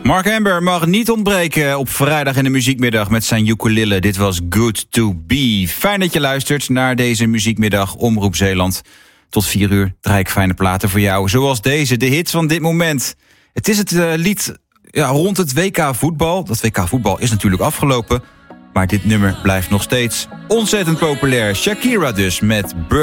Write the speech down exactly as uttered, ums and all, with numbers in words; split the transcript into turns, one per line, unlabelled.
Mark Amber mag niet ontbreken op vrijdag in de muziekmiddag met zijn ukulele. Dit was Good to Be. Fijn dat je luistert naar deze muziekmiddag Omroep Zeeland. Tot vier uur draai ik fijne platen voor jou. Zoals deze, de hits van dit moment. Het is het uh, lied ja, rond het W K voetbal. Dat W K voetbal is natuurlijk afgelopen. Maar dit nummer blijft nog steeds ontzettend populair. Shakira dus met Bird.